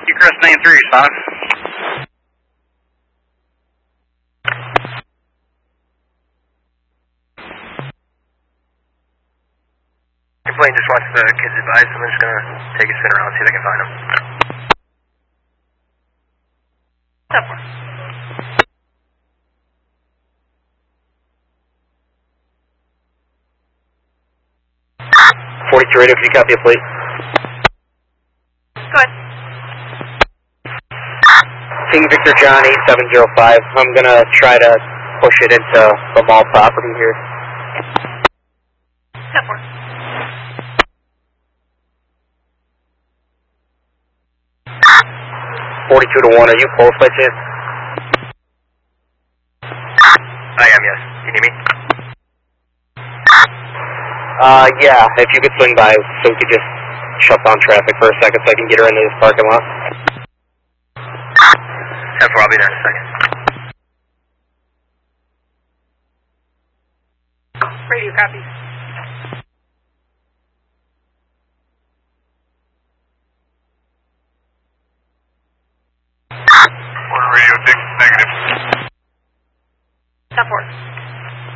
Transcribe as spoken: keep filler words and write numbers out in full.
Crest nine three, respond. Your plane just wants the kids advice, so I'm just going to take a spin around, see if I can find them. ten four. forty-two radio, can you copy a plate? Go ahead. King Victor John eight seven zero five. I'm going to try to push it into the mall property here. ten four. forty-two to one, are you close by chance? I am, yes. Can you hear me? Uh, yeah, if you could swing by so we could just shut down traffic for a second so I can get her into this parking lot. ten four, I'll be there in a second. Radio copy. Order radio, Dick, negative. ten four.